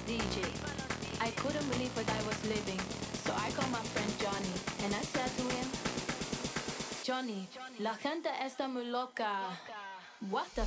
DJ. I couldn't believe what I was living, so I called my friend Johnny and I said to him, Johnny, la gente está muy loca. What the